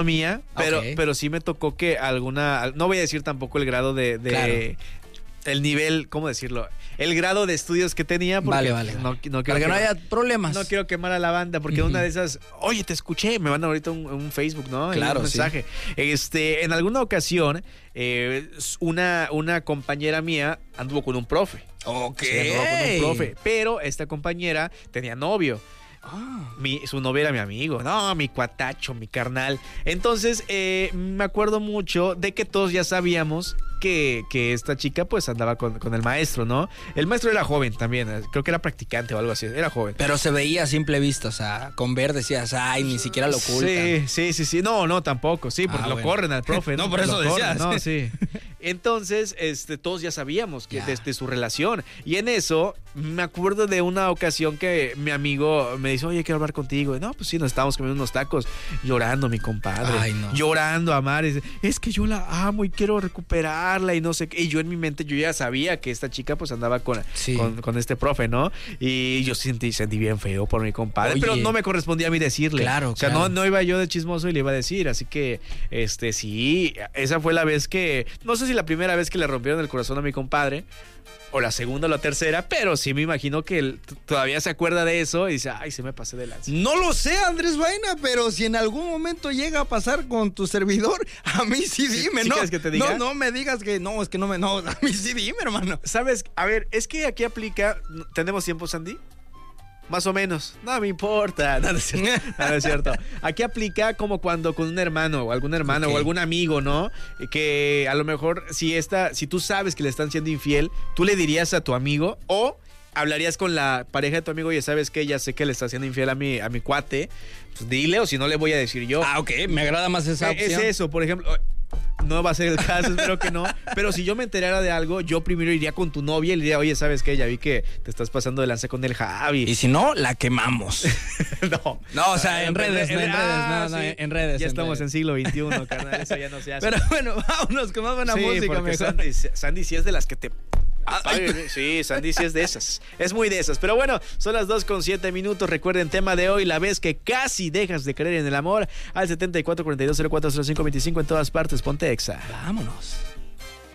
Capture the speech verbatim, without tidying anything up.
mía, pero, Ok. pero sí me tocó que alguna, no voy a decir tampoco el grado de, de Claro. el nivel, ¿cómo decirlo? El grado de estudios que tenía, porque Vale, vale, pues, vale. no, no quiero Para que no quemar- haya problemas. no quiero quemar a la banda, porque Ujú. una de esas, oye, te escuché, me mandan ahorita un, un Facebook, ¿no? Claro, un sí. mensaje. Este, en alguna ocasión, eh, una, una compañera mía anduvo con un profe. Ok. Sí, anduvo con un profe, pero esta compañera tenía novio. Ah. Mi, su novio era mi amigo, no, mi cuatacho, mi carnal. Entonces, eh, me acuerdo mucho de que todos ya sabíamos que, que esta chica pues andaba con, con el maestro, ¿no? El maestro era joven también, creo que era practicante o algo así, era joven. Pero se veía a simple vista, o sea, con ver decías, ay, ni siquiera lo ocultan. Sí, sí, sí, sí. No, no, tampoco. Sí, porque Ah, lo bueno. corren al profe. No, por Lo eso corren, decías. No, sí. Entonces, este, todos ya sabíamos que Ya. desde su relación. Y en eso, me acuerdo de una ocasión que mi amigo me dice, oye, quiero hablar contigo. Y no, pues sí, nos estábamos comiendo unos tacos, llorando, mi compadre. Ay, no. Llorando a mares. Es que yo la amo y quiero recuperarla y no sé qué. Y yo en mi mente, yo ya sabía que esta chica pues andaba con, Sí. con, con este profe, ¿no? Y yo sentí, sentí bien feo por mi compadre. Oye. Pero no me correspondía a mí decirle. Claro, O sea, claro. no, no iba yo de chismoso y le iba a decir. Así que, este, sí, esa fue la vez que, no sé si la primera vez que le rompieron el corazón a mi compadre, o la segunda o la tercera, pero sí me imagino que él t- todavía se acuerda de eso y dice, ay, se me pasé de lanza. No lo sé, Andrés Vaina, pero si en algún momento llega a pasar con tu servidor, a mí sí ¿Sí- dime, sí ¿no? quieres que te diga? No, no me digas que no, es que no me, no, a mí sí dime, hermano. ¿Sabes? A ver, es que aquí aplica, ¿tenemos tiempo, Sandy? Más o menos. No me importa. No, no es cierto. No, no es cierto. Aquí aplica como cuando con un hermano o algún hermano Ok. o algún amigo, ¿no? Que a lo mejor si esta, si tú sabes que le están siendo infiel, tú le dirías a tu amigo o hablarías con la pareja de tu amigo, oye, ¿sabes qué? Ya sé que le está haciendo infiel a mi, a mi cuate. Pues dile, o si no le voy a decir yo. Ah, ok, me agrada más esa Eh, es opción. eso, por ejemplo. No va a ser el caso, espero que no. Pero si yo me enterara de algo, yo primero iría con tu novia y le diría, oye, ¿sabes qué? Ya vi que te estás pasando de lanza con el Javi. Y si no, la quemamos. no. No, o sea, en redes, no, en redes, Ah, no, no, sí. en redes. Ya en estamos redes. en siglo veintiuno, carnal, eso ya no se hace. Pero bueno, vámonos con más buena sí, música, porque mejor. Sandy, Sandy sí es de las que te... Ah, Ay, sí, Sandy sí es de esas. Es muy de esas. Pero bueno, son las dos con siete minutos. Recuerden, tema de hoy, la vez que casi dejas de creer en el amor. Al setenta y cuatro, cuarenta y dos, cero cuatro, cero cinco, veinticinco en todas partes. Ponte Exa. Vámonos.